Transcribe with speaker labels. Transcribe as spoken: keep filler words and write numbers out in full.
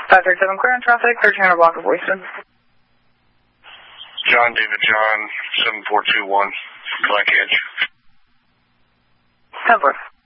Speaker 1: five thirty seven clear on traffic, thirteen hundred block of Royston.
Speaker 2: John David John, seven four two one, Black Edge.
Speaker 1: ten four.